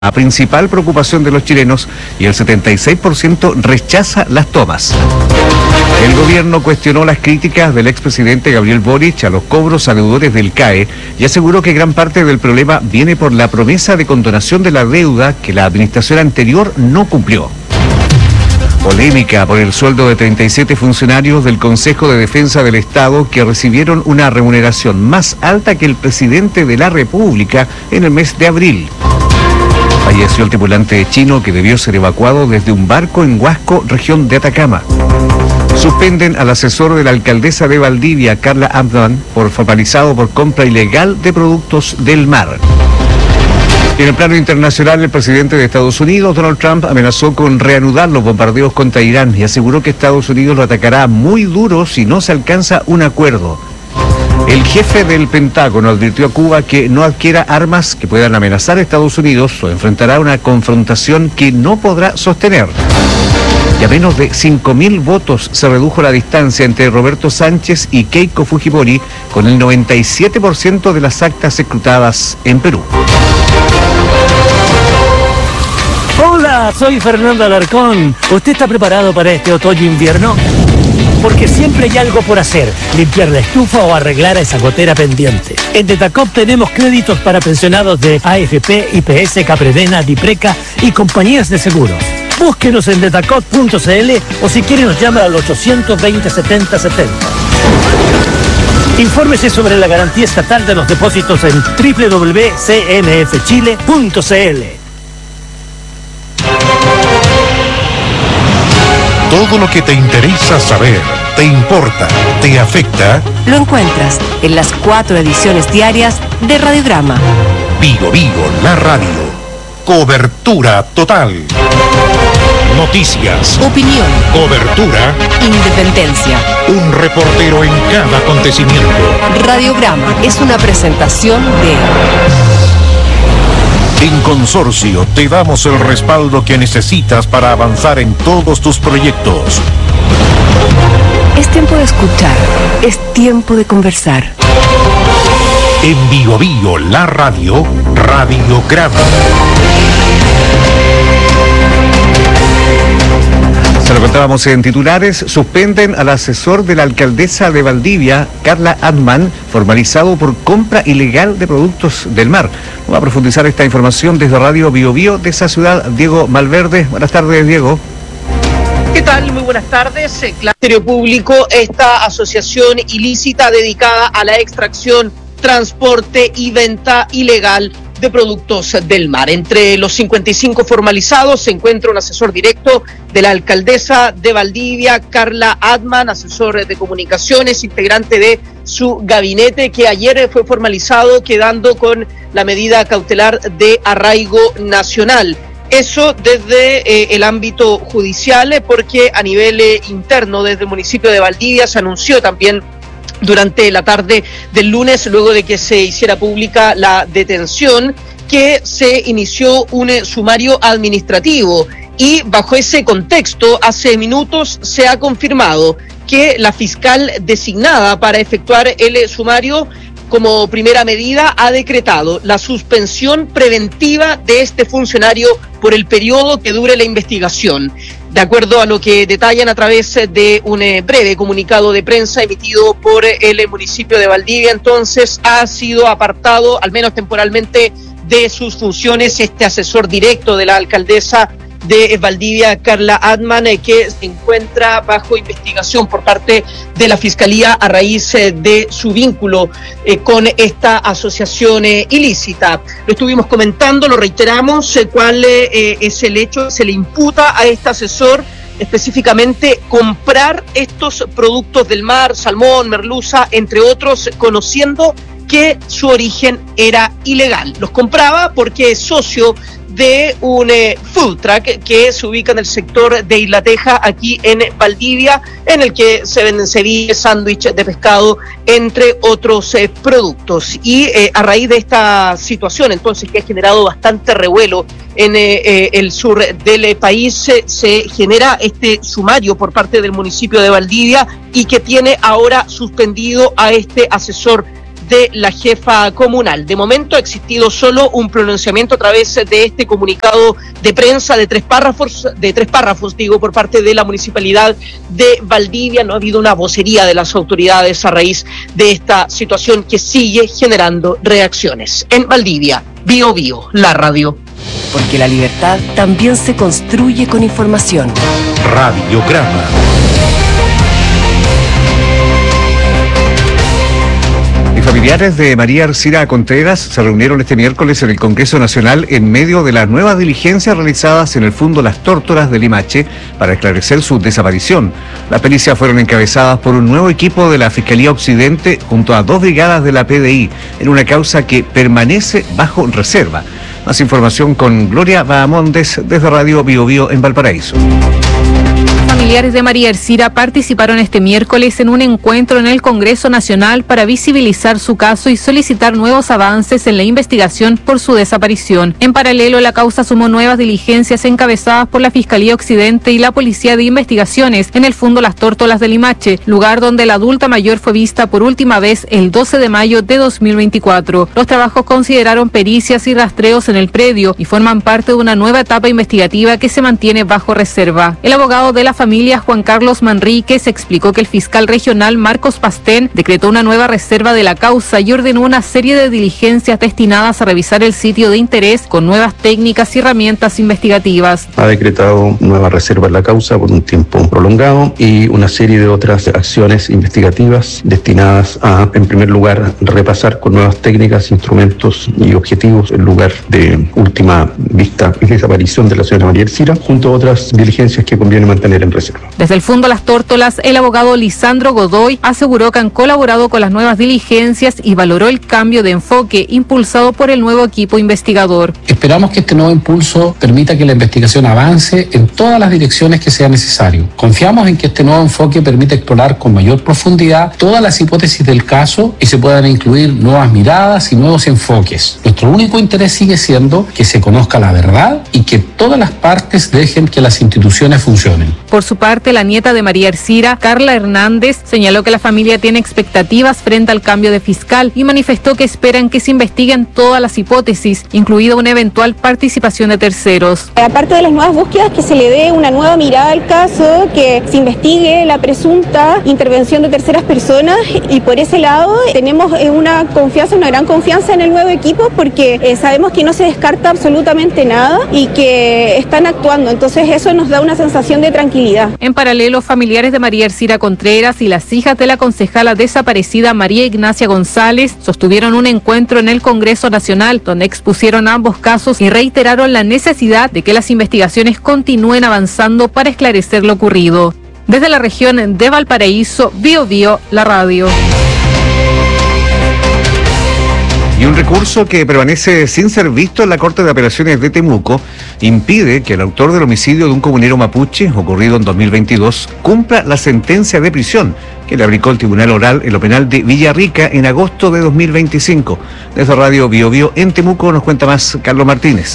La principal preocupación de los chilenos y el 76% rechaza las tomas. El gobierno cuestionó las críticas del expresidente Gabriel Boric a los cobros a deudores del CAE y aseguró que gran parte del problema viene por la promesa de condonación de la deuda que la administración anterior no cumplió. Polémica por el sueldo de 37 funcionarios del Consejo de Defensa del Estado que recibieron una remuneración más alta que el presidente de la República en el mes de abril. Falleció el tripulante chino que debió ser evacuado desde un barco en Huasco, región de Atacama. Suspenden al asesor de la alcaldesa de Valdivia, Carla Adman, formalizado por compra ilegal de productos del mar. En el plano internacional, el presidente de Estados Unidos, Donald Trump, amenazó con reanudar los bombardeos contra Irán y aseguró que Estados Unidos lo atacará muy duro si no se alcanza un acuerdo. El jefe del Pentágono advirtió a Cuba que no adquiera armas que puedan amenazar a Estados Unidos o enfrentará una confrontación que no podrá sostener. Y a menos de 5.000 votos se redujo la distancia entre Roberto Sánchez y Keiko Fujimori, con el 97% de las actas escrutadas en Perú. Hola, soy Fernando Alarcón. ¿Usted está preparado para este otoño-invierno? Porque siempre hay algo por hacer, limpiar la estufa o arreglar a esa gotera pendiente. En Detacop tenemos créditos para pensionados de AFP, IPS, Capredena, Dipreca y compañías de seguros. Búsquenos en detacop.cl o si quiere nos llama al 820-7070. Infórmese sobre la garantía estatal de los depósitos en www.cnfchile.cl. Todo lo que te interesa saber, te importa, te afecta, lo encuentras en las 4 ediciones diarias de Radiograma. Vigo Vigo, la radio. Cobertura total. Noticias. Opinión. Cobertura. Independencia. Un reportero en cada acontecimiento. Radiograma es una presentación de... En Consorcio te damos el respaldo que necesitas para avanzar en todos tus proyectos. Es tiempo de escuchar, es tiempo de conversar. En Vigo Vigo, la radio, Radiograma. Se lo contábamos en titulares. Suspenden al asesor de la alcaldesa de Valdivia, Carla Adman, formalizado por compra ilegal de productos del mar. Vamos a profundizar esta información desde Radio Bio Bio de esa ciudad, Diego Malverde. Buenas tardes, Diego. ¿Qué tal? Muy buenas tardes. En Ministerio Público, esta asociación ilícita dedicada a la extracción, transporte y venta ilegal de productos del mar. Entre los 55 formalizados se encuentra un asesor directo de la alcaldesa de Valdivia, Carla Adman, asesor de comunicaciones, integrante de su gabinete, que ayer fue formalizado quedando con la medida cautelar de arraigo nacional. Eso desde el ámbito judicial, porque a nivel interno, desde el municipio de Valdivia, se anunció también durante la tarde del lunes, luego de que se hiciera pública la detención, que se inició un sumario administrativo y bajo ese contexto, hace minutos se ha confirmado que la fiscal designada para efectuar el sumario como primera medida ha decretado la suspensión preventiva de este funcionario por el periodo que dure la investigación. De acuerdo a lo que detallan a través de un breve comunicado de prensa emitido por el municipio de Valdivia, entonces ha sido apartado, al menos temporalmente, de sus funciones este asesor directo de la alcaldesa de Valdivia, Carla Adman, que se encuentra bajo investigación por parte de la Fiscalía a raíz de su vínculo con esta asociación ilícita. Lo estuvimos comentando, lo reiteramos, cuál es el hecho. Se le imputa a este asesor específicamente comprar estos productos del mar, salmón, merluza, entre otros, conociendo que su origen era ilegal. Los compraba porque es socio de un food truck que se ubica en el sector de Isla Teja, aquí en Valdivia, en el que se venden ceviche, sándwich de pescado, entre otros productos. Y a raíz de esta situación, entonces, que ha generado bastante revuelo en el sur del país, se genera este sumario por parte del municipio de Valdivia y que tiene ahora suspendido a este asesor de la jefa comunal. De momento ha existido solo un pronunciamiento a través de este comunicado de prensa de tres párrafos, por parte de la Municipalidad de Valdivia. No ha habido una vocería de las autoridades a raíz de esta situación que sigue generando reacciones. En Valdivia, Bio Bio, la radio. Porque la libertad también se construye con información. Radiograma. Y familiares de María Ercira Contreras se reunieron este miércoles en el Congreso Nacional en medio de las nuevas diligencias realizadas en el Fundo Las Tórtolas de Limache para esclarecer su desaparición. Las pericias fueron encabezadas por un nuevo equipo de la Fiscalía Occidente junto a 2 brigadas de la PDI en una causa que permanece bajo reserva. Más información con Gloria Bahamondes desde Radio Bio Bio en Valparaíso. Familiares de María Ercira participaron este miércoles en un encuentro en el Congreso Nacional para visibilizar su caso y solicitar nuevos avances en la investigación por su desaparición. En paralelo, la causa sumó nuevas diligencias encabezadas por la Fiscalía Occidente y la Policía de Investigaciones en el Fundo Las Tórtolas de Limache, lugar donde la adulta mayor fue vista por última vez el 12 de mayo de 2024. Los trabajos consideraron pericias y rastreos en el predio y forman parte de una nueva etapa investigativa que se mantiene bajo reserva. El abogado de la familia, Juan Carlos Manríquez, explicó que el fiscal regional Marcos Pastén decretó una nueva reserva de la causa y ordenó una serie de diligencias destinadas a revisar el sitio de interés con nuevas técnicas y herramientas investigativas. Ha decretado nueva reserva en la causa por un tiempo prolongado y una serie de otras acciones investigativas destinadas a, en primer lugar, repasar con nuevas técnicas, instrumentos y objetivos el lugar de última vista y desaparición de la señora María Ercira, junto a otras diligencias que conviene mantener en reserva. Desde el Fundo Las Tórtolas, el abogado Lisandro Godoy aseguró que han colaborado con las nuevas diligencias y valoró el cambio de enfoque impulsado por el nuevo equipo investigador. Esperamos que este nuevo impulso permita que la investigación avance en todas las direcciones que sea necesario. Confiamos en que este nuevo enfoque permita explorar con mayor profundidad todas las hipótesis del caso y se puedan incluir nuevas miradas y nuevos enfoques. Nuestro único interés sigue siendo que se conozca la verdad y que todas las partes dejen que las instituciones funcionen. Por su parte, la nieta de María Ercira, Carla Hernández, señaló que la familia tiene expectativas frente al cambio de fiscal y manifestó que esperan que se investiguen todas las hipótesis, incluida una eventual participación de terceros. Aparte de las nuevas búsquedas, que se le dé una nueva mirada al caso, que se investigue la presunta intervención de terceras personas, y por ese lado tenemos una gran confianza en el nuevo equipo, porque sabemos que no se descarta absolutamente nada y que están actuando, entonces eso nos da una sensación de tranquilidad. En paralelo, familiares de María Ercira Contreras y las hijas de la concejala desaparecida María Ignacia González sostuvieron un encuentro en el Congreso Nacional donde expusieron ambos casos y reiteraron la necesidad de que las investigaciones continúen avanzando para esclarecer lo ocurrido. Desde la región de Valparaíso, Bio Bio, la radio. Y un recurso que permanece sin ser visto en la Corte de Apelaciones de Temuco impide que el autor del homicidio de un comunero mapuche ocurrido en 2022 cumpla la sentencia de prisión que le aplicó el Tribunal Oral en lo penal de Villarrica en agosto de 2025. Desde Radio Bio Bio en Temuco nos cuenta más Carlos Martínez.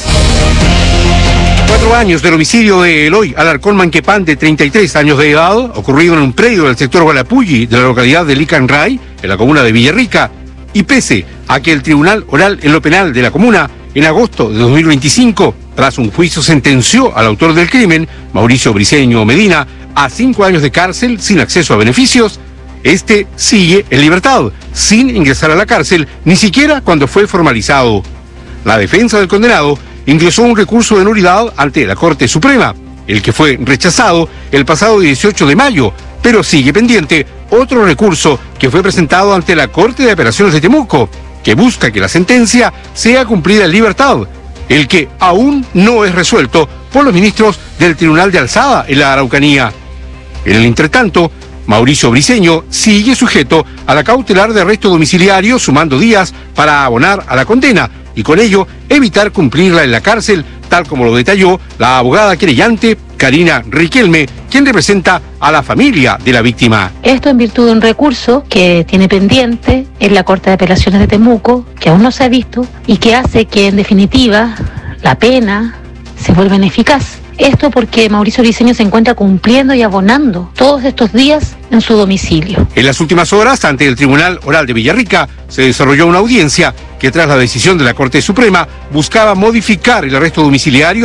4 años del homicidio de Eloy Alarcón Manquepán, de 33 años de edad, ocurrido en un predio del sector Gualapulli de la localidad de Licanray, en la comuna de Villarrica. Y pese a que el Tribunal Oral en lo Penal de la comuna, en agosto de 2025, tras un juicio sentenció al autor del crimen, Mauricio Briceño Medina, a 5 años de cárcel sin acceso a beneficios, este sigue en libertad, sin ingresar a la cárcel, ni siquiera cuando fue formalizado. La defensa del condenado ingresó un recurso de nulidad ante la Corte Suprema, el que fue rechazado el pasado 18 de mayo, pero sigue pendiente otro recurso que fue presentado ante la Corte de Apelaciones de Temuco, que busca que la sentencia sea cumplida en libertad, el que aún no es resuelto por los ministros del Tribunal de Alzada en la Araucanía. En el entretanto, Mauricio Briceño sigue sujeto a la cautelar de arresto domiciliario, sumando días para abonar a la condena y con ello evitar cumplirla en la cárcel, tal como lo detalló la abogada querellante Karina Riquelme, quien representa a la familia de la víctima. Esto en virtud de un recurso que tiene pendiente en la Corte de Apelaciones de Temuco, que aún no se ha visto y que hace que en definitiva la pena se vuelva ineficaz. Esto porque Mauricio Briceño se encuentra cumpliendo y abonando todos estos días en su domicilio. En las últimas horas, ante el Tribunal Oral de Villarrica, se desarrolló una audiencia que, tras la decisión de la Corte Suprema, buscaba modificar el arresto domiciliario